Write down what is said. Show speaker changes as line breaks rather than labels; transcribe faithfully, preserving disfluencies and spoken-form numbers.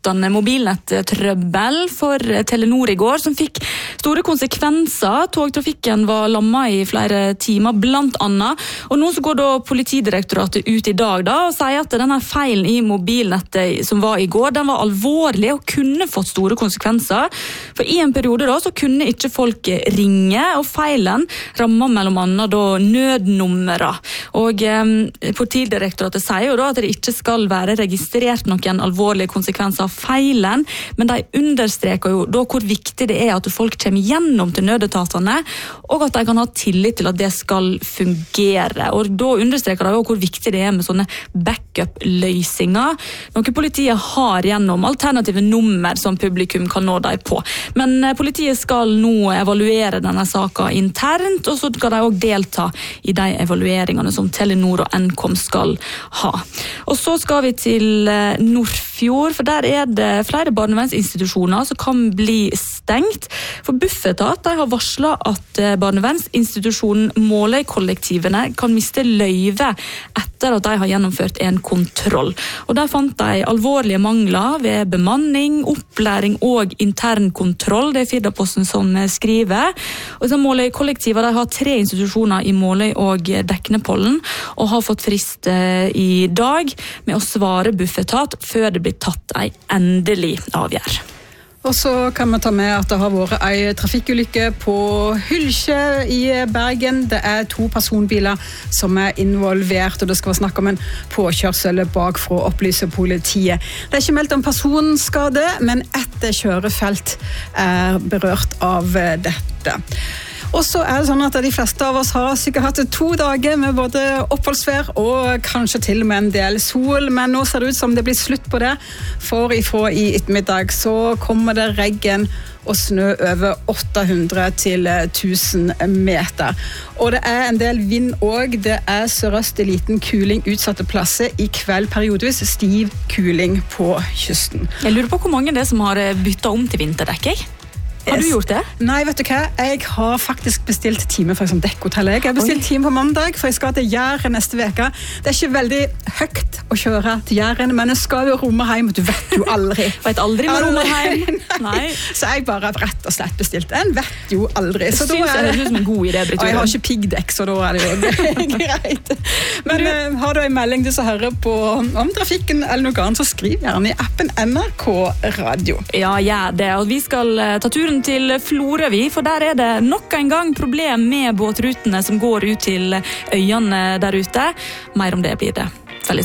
omfattende mobilnett-trøbbel for Telenor i går, som fikk store konsekvenser. Togtrafikken var lammet i flere timer, blant annet. Og nå så går da Politidirektoratet ut i dag da, og sier at denne feilen i mobilnettet som var i går, den var alvorlig og kunne fått store konsekvenser. For i en periode da, så kunne ikke folk ringe, og feilen rammer mellom annet da nødnumre. Og eh, Politidirektoratet sier jo da at det ikke skal være registrert noen alvorlige konsekvenser av feilen, men de understreker jo da hvor viktig det er at folk kommer gjennom til nødetatene, og at de kan ha tillit til at det skal fungere. Og da understreker de jo hvor viktig det er med sånne backup-løsninger, noe politiet har gjennom alternative nummer som publikum kan nå dem på. Men politiet skal nå evaluere denne saken internt, og så skal de også delta i de evalueringene som Telenor og Nkom skal ha. Og så skal vi til Nordfjord, for der er det flere barnevernsinstitusjoner som kan bli stengt. For Bufetat de har varslet at barnevernsinstitusjonen Måløy-kollektivene kan miste løyve etter at de har gjennomført en kontroll. Og der fant de alvorlige mangler ved bemanning, opplæring og intern kontroll. Det er Firdaposten som skriver. Og Måløy-kollektivet har tre institusjoner i Måløy og Deknepollen, og har fått frist i dag med å svare Bufetat før det blir tatt en endelig avgjørelse.
Og så kan vi ta med at det har vært en trafikkulykke på Hylkje i Bergen. Det er to personbiler som er involvert, og det skal være snakk om en påkjørsel bakfra, opplyser politiet. Det er ikke meldt om personskade, men ett kjørefelt er berørt av dette. Og så er det sånn at de fleste av oss har sikkert hatt to dager med både oppholdsvær og kanskje til og med en del sol, men nå ser det ut som det blir slutt på det, for ifra i ettermiddag så kommer det regn og snø over åtte hundre til tusen meter. Og det er en del vind også. Det er sørøst liten kuling utsatte plasser, i kveld periodevis stiv kuling på kysten.
Jeg lurer på hvor mange det er som har byttet om til vinterdekk, jeg? Har du gjort det?
Nei, vet du hva? Jeg har faktisk bestilt time for et dekkhotell. Jeg har bestilt time på mandag, for jeg skal til Jæren neste veka. Det er ikke veldig høyt å kjøre til Jæren, men jeg skal jo romme hjem, og du vet jo aldri.
Vet aldri med romme hjem. Nei.
Så jeg bare har rett og slett bestilt. En vet jo aldri. Så
jeg synes det er som en god idé, Britt.
Og jeg har ikke piggdekk, så da er det jo greit. Men du, uh, har du en melding til å høre på om trafikken eller noe annet, så skriv gjerne i appen N R K Radio.
Ja, ja, det. Og vi skal uh, ta turen til Florø, for der er det nok en gang problem med båtrutene som går ut til øyene der ute. Mer om det blir det.